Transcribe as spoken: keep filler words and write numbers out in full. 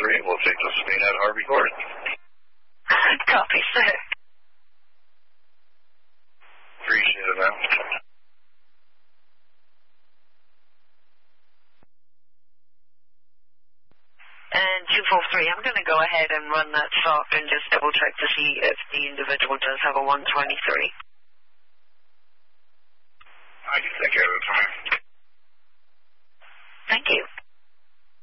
three, we'll take the speed out of Harvey Court. Copy, sir. Appreciate it, man. And two four three, I'm going to go ahead and run that stop and just double check to see if the individual does have a one twenty-three. I can take care of it, fine. Thank you.